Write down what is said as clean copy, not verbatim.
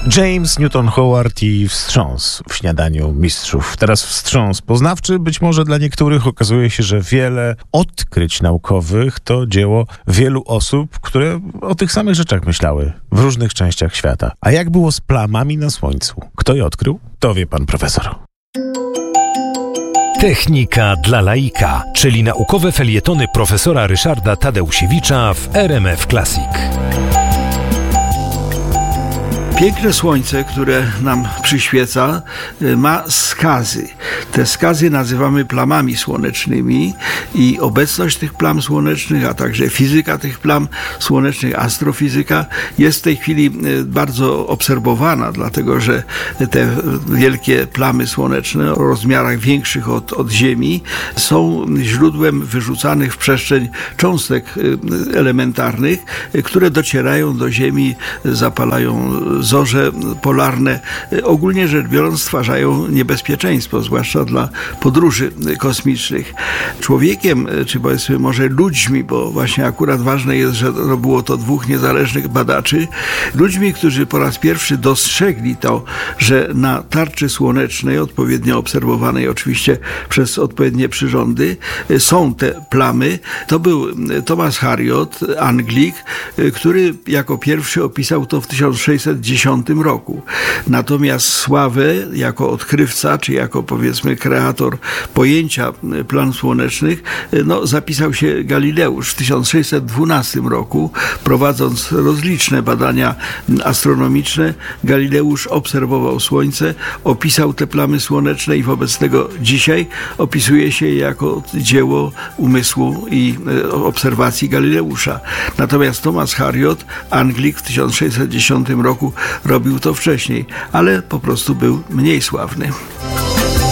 James Newton Howard i wstrząs w śniadaniu mistrzów. Teraz wstrząs poznawczy, być może dla niektórych okazuje się, że wiele odkryć naukowych to dzieło wielu osób, które o tych samych rzeczach myślały w różnych częściach świata. A jak było z plamami na Słońcu? Kto je odkrył? To wie pan profesor. Technika dla laika, czyli naukowe felietony profesora Ryszarda Tadeusiewicza w RMF Classic. Piękne słońce, które nam przyświeca, ma skazy. Te skazy nazywamy plamami słonecznymi i obecność tych plam słonecznych, a także fizyka tych plam słonecznych, astrofizyka jest w tej chwili bardzo obserwowana, dlatego że te wielkie plamy słoneczne o rozmiarach większych od Ziemi są źródłem wyrzucanych w przestrzeń cząstek elementarnych, które docierają do Ziemi, zapalają zorze polarne, ogólnie rzecz biorąc stwarzają niebezpieczeństwo, zwłaszcza dla podróży kosmicznych. Człowiekiem, czy powiedzmy może ludźmi, bo właśnie akurat ważne jest, że było to dwóch niezależnych badaczy, ludźmi, którzy po raz pierwszy dostrzegli to, że na tarczy słonecznej, odpowiednio obserwowanej oczywiście przez odpowiednie przyrządy, są te plamy. To był Thomas Harriot, Anglik, który jako pierwszy opisał to w 1610 roku. Natomiast sławę jako odkrywca, czy jako powiedzmy kreator pojęcia plam słonecznych, zapisał się Galileusz w 1612 roku. Prowadząc rozliczne badania astronomiczne, Galileusz obserwował Słońce, opisał te plamy słoneczne i wobec tego dzisiaj opisuje się je jako dzieło umysłu i obserwacji Galileusza. Natomiast Thomas Harriot, Anglik, w 1610 roku robił to wcześniej, ale po prostu był mniej sławny.